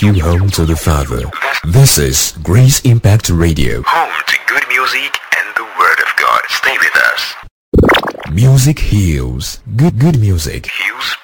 take you home to the Father. This is Grace Impact Radio. Home to good music and the Word of God. Stay with us. Music heals. Good music Heals